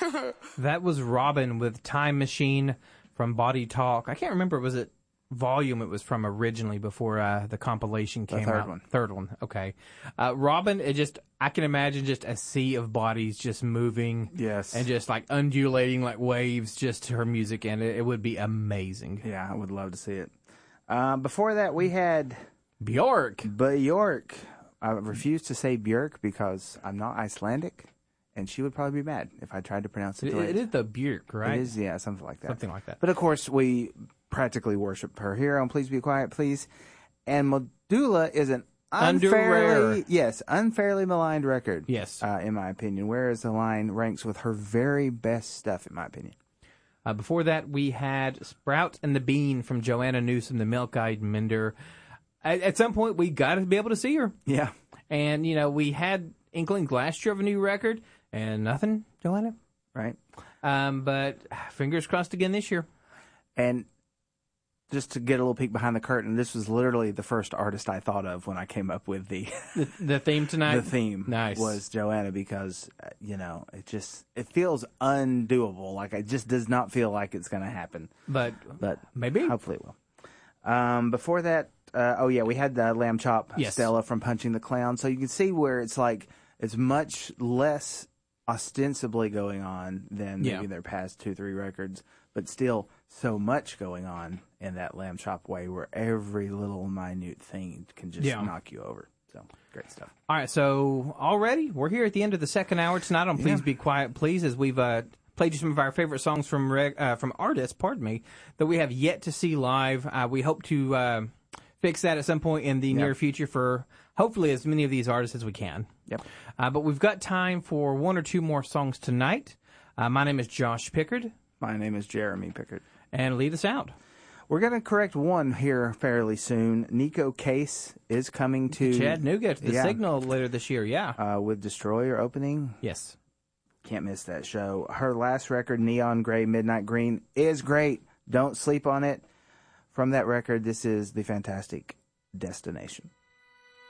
That was Robin with Time Machine from Body Talk. I can't remember, was it volume it was from originally before the compilation came out? Third one, okay. Robin, I can imagine just a sea of bodies just moving. Yes. And just like undulating like waves just to her music, and it would be amazing. Yeah, I would love to see it. Before that, we had Björk. I refuse to say Björk because I'm not Icelandic, and she would probably be mad if I tried to pronounce it. It is the Björk, right? It is, yeah, something like that. Something like that. But of course, we practically worship her here on Please Be Quiet, Please. And Medulla is an unfairly maligned record. Yes. In my opinion, whereas the line ranks with her very best stuff, in my opinion. Before that, we had Sprout and the Bean from Joanna Newsom, the Milk-Eyed Mender. At some point, we got to be able to see her. Yeah. And, we had inklings last year of a new record, and nothing, Joanna. Right. But fingers crossed again this year. And just to get a little peek behind the curtain, this was literally the first artist I thought of when I came up with the theme tonight. The theme was Joanna because, it feels undoable. Like it just does not feel like it's going to happen. But maybe. Hopefully it will. Before that, we had the Lamb Chop Stella from Punching the Clown. So you can see where it's like it's much less ostensibly going on than maybe their past 2-3 records, but still so much going on in that Lamb Chop way where every little minute thing can just knock you over. So great stuff. All right, so already we're here at the end of the second hour tonight on Please Be Quiet, Please, as we've played you some of our favorite songs from artists, that we have yet to see live. We hope to fix that at some point in the near future for hopefully as many of these artists as we can. Yep. But we've got time for one or two more songs tonight. My name is Josh Pickard. My name is Jeremy Pickard. And lead us out. We're going to correct one here fairly soon. Nico Case is coming to Chattanooga to the Signal later this year, with Destroyer opening. Yes. Can't miss that show. Her last record, Neon Gray, Midnight Green, is great. Don't sleep on it. From that record, this is the fantastic Destination.